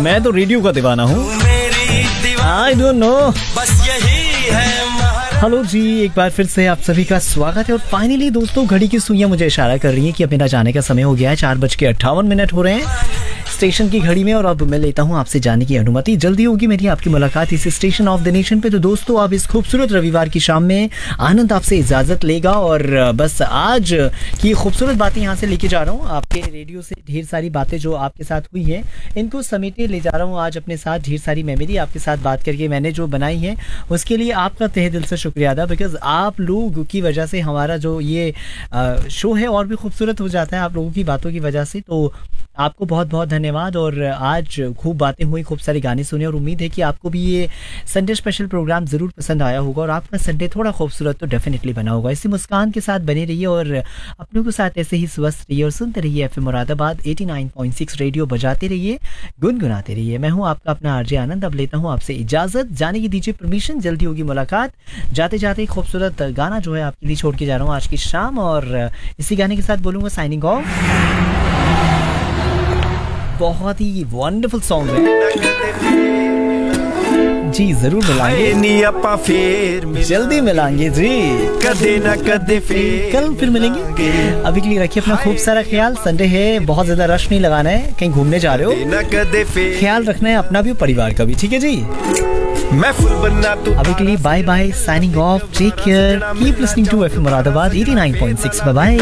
मैं तो रेडियो का दीवाना हूँ। I don't know. बस यही है। हेलो जी, एक बार फिर से आप सभी का स्वागत है। और फाइनली दोस्तों, घड़ी की सुइयां मुझे इशारा कर रही हैं कि अब मेरा जाने का समय हो गया है। 4:58 हो रहे हैं स्टेशन की घड़ी में, और अब मैं लेता हूं आपसे जाने की अनुमति। जल्दी होगी मेरी आपकी मुलाकात इस स्टेशन ऑफ द नेशन पे। तो दोस्तों, अब इस खूबसूरत रविवार की शाम में आनंद आपसे इजाजत लेगा, और बस आज की खूबसूरत बातें यहाँ से लेके जा रहा हूँ। आपके रेडियो से ढेर सारी बातें जो आपके साथ हुई हैं, इनको समेटे ले जा रहा हूँ आज अपने साथ। ढेर सारी मेमोरी आपके साथ बात करके मैंने जो बनाई है, उसके लिए आपका तहे दिल से शुक्रिया अदा। बिकॉज आप लोग की वजह से हमारा जो ये शो है और भी खूबसूरत हो जाता है, आप लोगों की बातों की वजह से। तो आपको बहुत बहुत धन्यवाद। और आज खूब बातें हुई, खूब सारे गाने सुने, और उम्मीद है कि आपको भी ये संडे स्पेशल प्रोग्राम ज़रूर पसंद आया होगा और आपका संडे थोड़ा खूबसूरत तो डेफिनेटली बना होगा। इसी मुस्कान के साथ बने रहिए और अपनों के साथ ऐसे ही स्वस्थ रहिए और सुनते रहिए FM मुरादाबाद 89.6 रेडियो। बजाते रहिए, गुनगुनाते रहिए। मैं हूँ आपका अपना आरजे आनंद। अब लेता हूँ आपसे इजाज़त, जाने की दीजिए परमिशन। जल्दी होगी मुलाकात। जाते जाते खूबसूरत गाना जो है आपके लिए छोड़ के जा रहा हूँ आज की शाम, और इसी गाने के साथ बोलूँगा साइनिंग ऑफ। बहुत ही वंडरफुल सॉन्ग है जी, जरूर मिलाएंगे, जल्दी मिलाएंगे जी, कदे ना कदे कल फिर मिलेंगे। अभी के लिए रखिए अपना खूब सारा ख्याल। संडे है, बहुत ज्यादा रश नहीं लगाना है, कहीं घूमने जा रहे हो, ख्याल रखना है अपना भी, परिवार का भी, ठीक है जी। मैं फुल बनना तू। अभी के लिए bye bye, signing off, take care, keep listening to FM Moradabad 89.6। Bye bye.